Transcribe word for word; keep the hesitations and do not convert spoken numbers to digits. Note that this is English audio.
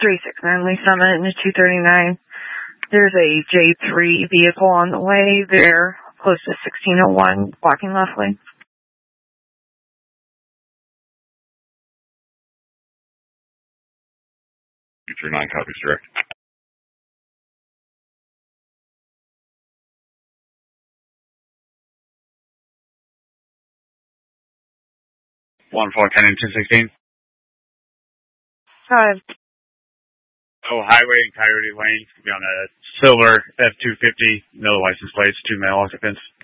three six nine Lee Summit and a two thirty-nine. There's a J three vehicle on the way. They're close to sixteen oh one, blocking left lane. two three nine copies direct. one four ten and ten sixteen. Five. Oh, highway and Coyote Lane. Be on a silver F two fifty, no license plates, two male occupants.